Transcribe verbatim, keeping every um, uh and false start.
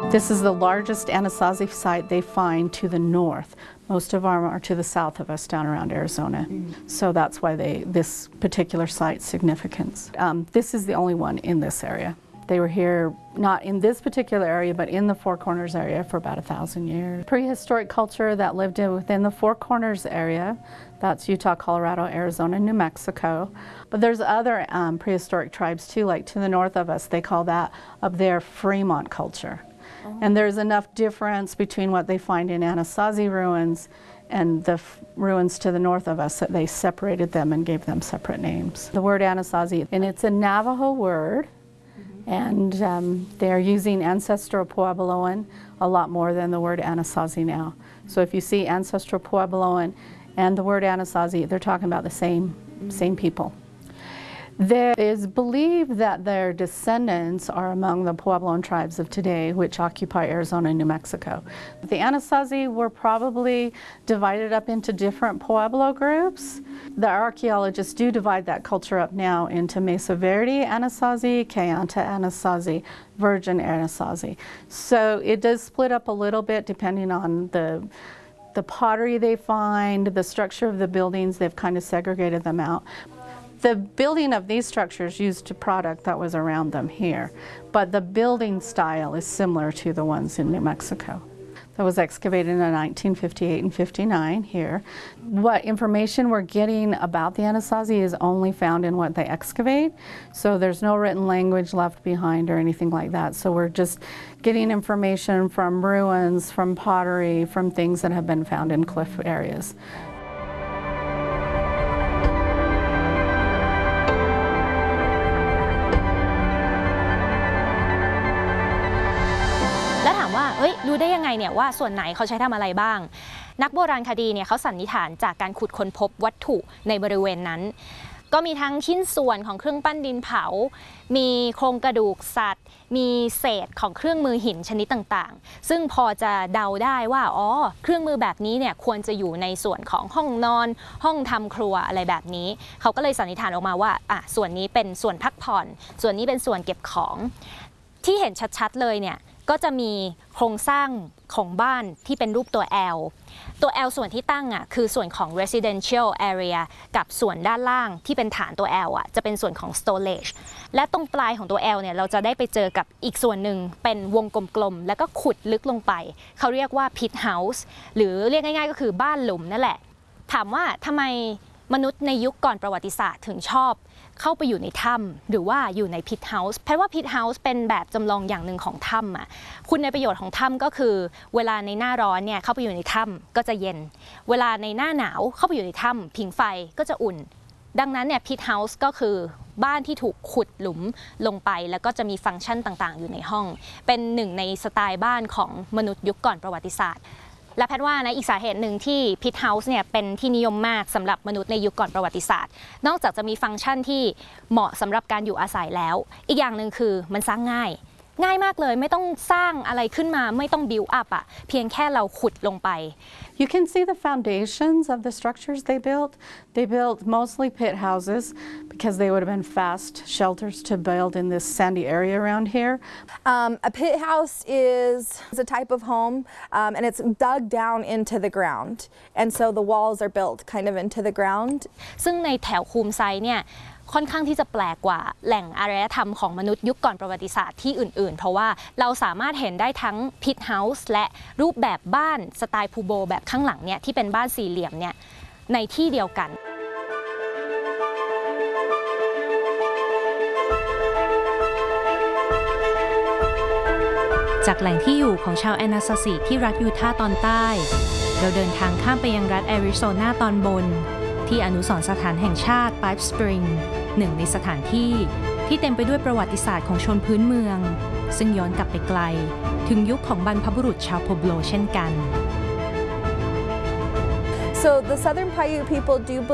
This is the largest Anasazi site they find to the north. Most of them are to the south of us down around Arizona. Mm. So that's why they, this particular site's significance. Um, this is the only one in this area. They were here not in this particular area, but in the Four Corners area for about a thousand years. Prehistoric culture that lived in, within the Four Corners area, that's Utah, Colorado, Arizona, New Mexico. But there's other um, prehistoric tribes too, like to the north of us, they call that up there Fremont culture. Oh. And there's enough difference between what they find in Anasazi ruins and the ruins to the north of us that they separated them and gave them separate names. The word Anasazi, and it's a Navajo word, and um, they're using ancestral Puebloan a lot more than the word Anasazi now. So if you see ancestral Puebloan and the word Anasazi, they're talking about the same, same people. There is believed that their descendants are among the Puebloan tribes of today, which occupy Arizona and New Mexico. The Anasazi were probably divided up into different Pueblo groups. The archaeologists do divide that culture up now into Mesa Verde Anasazi, Kayenta Anasazi, Virgin Anasazi. So it does split up a little bit depending on the the pottery they find, the structure of the buildings. They've kind of segregated them out. The building of these structures used a product that was around them here, but the building style is similar to the ones in New Mexico. That was excavated in nineteen fifty-eight and fifty-nine here. What information we're getting about the Anasazi is only found in what they excavate, so there's no written language left behind or anything like that. So we're just getting information from ruins, from pottery, from things that have been found in cliff areas. รู้ได้ยังไงเนี่ยว่าส่วนไหนเขาใช้ทำอะไรบ้างนักโบราณคดีเนี่ยเขาสันนิษฐานจากการขุดค้นพบวัตถุในบริเวณนั้นก็มีทั้งชิ้นส่วนของเครื่องปั้นดินเผามีโครงกระดูกสัตว์มีเศษของเครื่องมือหินชนิดต่างๆซึ่งพอจะเดาได้ว่าอ๋อเครื่องมือแบบนี้เนี่ยควรจะอยู่ในส่วนของห้องนอนห้องทำครัวอะไรแบบนี้เขาก็เลยสันนิษฐานออกมาว่าอ่ะส่วนนี้เป็นส่วนพักผ่อนส่วนนี้เป็นส่วนเก็บของที่เห็นชัดๆเลยเนี่ยก็จะมีโครงสร้างของบ้านที่เป็นรูปตัว L ตัว L ส่วนที่ตั้งอ่ะคือส่วนของ residential area กับส่วนด้านล่างที่เป็นฐานตัว L อ่ะจะเป็นส่วนของ storage และตรงปลายของตัว L เนี่ยเราจะได้ไปเจอกับอีกส่วนหนึ่งเป็นวงกลมๆแล้วก็ขุดลึกลงไปเขาเรียกว่า pit house หรือเรียกง่ายๆก็คือบ้านหลุมนั่นแหละถามว่าทำไมมนุษย์ในยุคก่อนประวัติศาสตร์ถึงชอบเข้าไปอยู่ในถ้ำหรือว่าอยู่ในพิทเฮาส์เพราะว่าพิทเฮาส์เป็นแบบจำลองอย่างหนึ่งของถ้ำอ่ะคุณในประโยชน์ของถ้ำก็คือเวลาในหน้าร้อนเนี่ยเข้าไปอยู่ในถ้ำก็จะเย็นเวลาในหน้าหนาวเข้าไปอยู่ในถ้ำผิงไฟก็จะอุ่นดังนั้นเนี่ยพิทเฮาส์ก็คือบ้านที่ถูกขุดหลุมลงไปแล้วก็จะมีฟังก์ชันต่างๆอยู่ในห้องเป็นหนึ่งในสไตล์บ้านของมนุษย์ยุคก่อนประวัติศาสตร์และแพทย์ว่านะอีกสาเหตุหนึ่งที่พิทเฮาส์เนี่ยเป็นที่นิยมมากสำหรับมนุษย์ในยุคก่อนประวัติศาสตร์นอกจากจะมีฟังก์ชันที่เหมาะสำหรับการอยู่อาศัยแล้วอีกอย่างหนึ่งคือมันสร้างง่ายง่ายมากเลยไม่ต้องสร้างอะไรขึ้นมาไม่ต้อง build up อ่ะเพียงแค่เราขุดลงไป You can see the foundations of the structures they built. They built mostly pit houses because they would have been fast shelters to build in this sandy area around here. Um, a pit house is a type of home um, and it's dug down into the ground. And so the walls are built kind of into the ground. ซึ่งในแถวคูมไซเนี่ยค่อนข้างที่จะแปลกกว่าแหล่งอารยธรรมของมนุษย์ยุคก่อนประวัติศาสตร์ที่อื่นๆเพราะว่าเราสามารถเห็นได้ทั้งพิทเฮาส์และรูปแบบบ้านสไตล์พูโบแบบข้างหลังเนี่ยที่เป็นบ้านสี่เหลี่ยมเนี่ยในที่เดียวกันจากแหล่งที่อยู่ของชาวแอนาซาซิที่รัฐยูทาห์ตอนใต้เราเดินทางข้ามไปยังรัฐแอริโซนาตอนบนที่อนุสรณ์สถานแห่งชาติ Pipe Spring หนึ่งในสถานที่ที่เต็มไปด้วยประวัติศาสตร์ของชนพื้นเมืองซึ่งย้อนกลับไปไกลถึงยุคของบรรพบุรุษชาวโพโบลเช่นกัน So the Southern Paiute people do